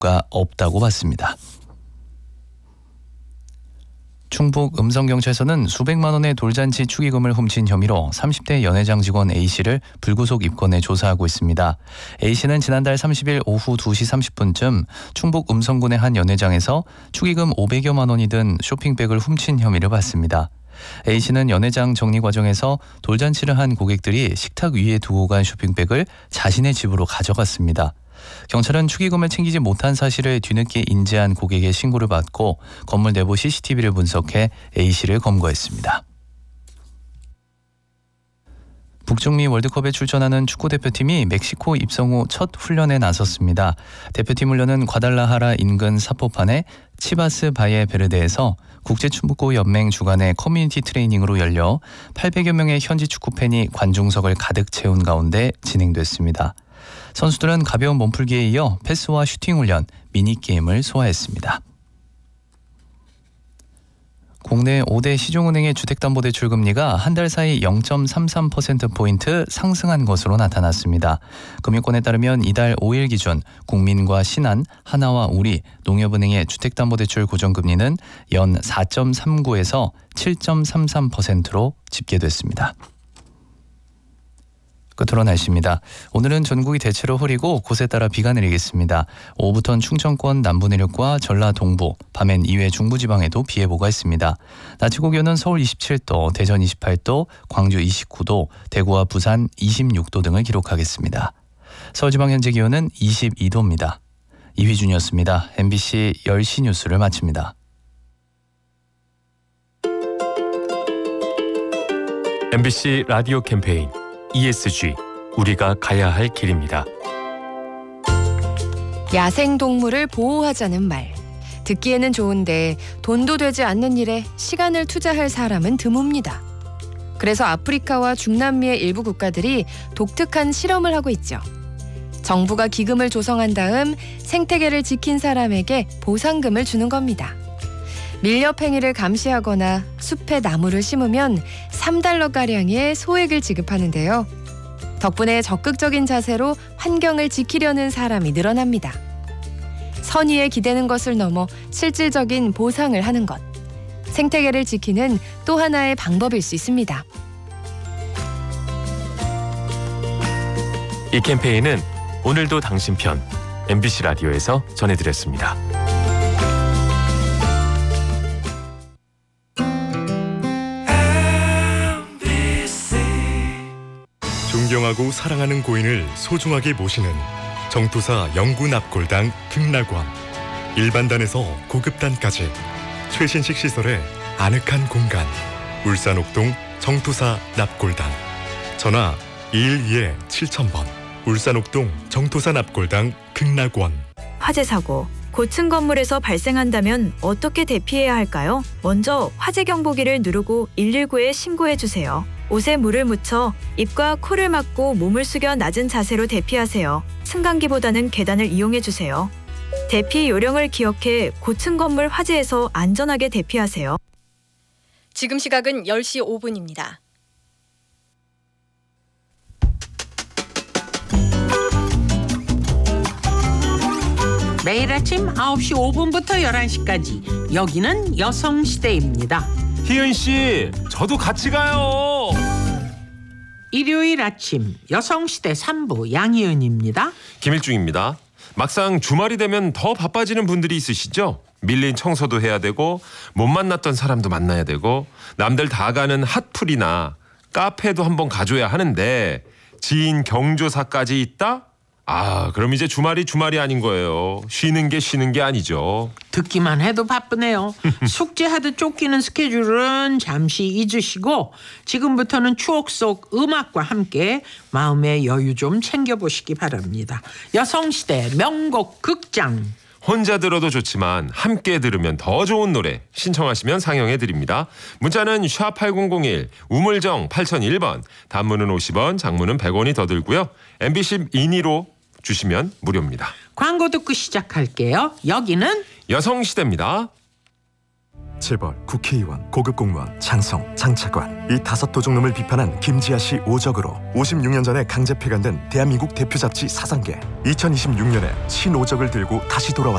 이유가 없다고 봤습니다. 충북 음성경찰서는 수백만 원의 돌잔치 축의금을 훔친 혐의로 30대 연회장 직원 A씨를 불구속 입건해 조사하고 있습니다. A씨는 지난달 30일 오후 2시 30분쯤 충북 음성군의 한 연회장에서 축의금 500여만 원이 든 쇼핑백을 훔친 혐의를 받습니다. A씨는 연회장 정리 과정에서 돌잔치를 한 고객들이 식탁 위에 두고 간 쇼핑백을 자신의 집으로 가져갔습니다. 경찰은 축의금을 챙기지 못한 사실을 뒤늦게 인지한 고객의 신고를 받고 건물 내부 CCTV를 분석해 A씨를 검거했습니다. 북중미 월드컵에 출전하는 축구대표팀이 멕시코 입성 후 첫 훈련에 나섰습니다. 대표팀 훈련은 과달라하라 인근 사포판의 치바스 바예 베르데에서 국제축구연맹 주관의 커뮤니티 트레이닝으로 열려 800여 명의 현지 축구팬이 관중석을 가득 채운 가운데 진행됐습니다. 선수들은 가벼운 몸풀기에 이어 패스와 슈팅 훈련, 미니게임을 소화했습니다. 국내 5대 시중은행의 주택담보대출 금리가 한 달 사이 0.33%포인트 상승한 것으로 나타났습니다. 금융권에 따르면 이달 5일 기준 국민과 신한, 하나와 우리, 농협은행의 주택담보대출 고정금리는 연 4.39에서 7.33%로 집계됐습니다. 끝으로 날씨입니다. 오늘은 전국이 대체로 흐리고 곳에 따라 비가 내리겠습니다. 오후부터는 충청권 남부 내륙과 전라 동부, 밤엔 이외 중부지방에도 비 예보가 있습니다. 낮 최고 기온은 서울 27도, 대전 28도, 광주 29도, 대구와 부산 26도 등을 기록하겠습니다. 서울지방 현재 기온은 22도입니다. 이휘준이었습니다. MBC 10시 뉴스를 마칩니다. MBC 라디오 캠페인 ESG, 우리가 가야 할 길입니다. 야생동물을 보호하자는 말. 듣기에는 좋은데 돈도 되지 않는 일에 시간을 투자할 사람은 드뭅니다. 그래서 아프리카와 중남미의 일부 국가들이 독특한 실험을 하고 있죠. 정부가 기금을 조성한 다음 생태계를 지킨 사람에게 보상금을 주는 겁니다. 밀렵행위를 감시하거나 숲에 나무를 심으면 3달러가량의 소액을 지급하는데요. 덕분에 적극적인 자세로 환경을 지키려는 사람이 늘어납니다. 선의에 기대는 것을 넘어 실질적인 보상을 하는 것. 생태계를 지키는 또 하나의 방법일 수 있습니다. 이 캠페인은 오늘도 당신 편 MBC 라디오에서 전해드렸습니다. 존경하고 사랑하는 고인을 소중하게 모시는 정토사 영구납골당 극락원. 일반단에서 고급단까지 최신식 시설의 아늑한 공간. 울산 옥동 정토사 납골당. 전화 212-7000번. 울산 옥동 정토사 납골당 극락원. 화재 사고, 고층 건물에서 발생한다면 어떻게 대피해야 할까요? 먼저 화재 경보기를 누르고 119에 신고해 주세요. 옷에 물을 묻혀 입과 코를 막고 몸을 숙여 낮은 자세로 대피하세요. 승강기보다는 계단을 이용해 주세요. 대피 요령을 기억해 고층 건물 화재에서 안전하게 대피하세요. 지금 시각은 10시 5분입니다. 매일 아침 9시 5분부터 11시까지 여기는 여성시대입니다. 희은씨, 저도 같이 가요. 일요일 아침 여성시대 3부 양희은입니다. 김일중입니다. 막상 주말이 되면 더 바빠지는 분들이 있으시죠? 밀린 청소도 해야 되고 못 만났던 사람도 만나야 되고 남들 다 가는 핫플이나 카페도 한번 가줘야 하는데 지인 경조사까지 있다? 그럼 이제 주말이 아닌 거예요. 쉬는 게 아니죠. 듣기만 해도 바쁘네요. 숙제하듯 쫓기는 스케줄은 잠시 잊으시고 지금부터는 추억 속 음악과 함께 마음의 여유 좀 챙겨보시기 바랍니다. 여성시대 명곡 극장. 혼자 들어도 좋지만 함께 들으면 더 좋은 노래 신청하시면 상영해드립니다. 문자는 #8001 우물정 8001번, 단문은 50원, 장문은 100원이 더 들고요. MBC 미니로 주시면 무료입니다. 광고 듣고 시작할게요. 여기는 여성시대입니다. 재벌, 국회의원, 고급 공무원, 장성, 장차관 이 5도둑놈을 비판한 김지아 씨 오적으로 56년 전에 강제 폐간된 대한민국 대표 잡지 사상계 2026년에 신오적을 들고 다시 돌아왔습니다.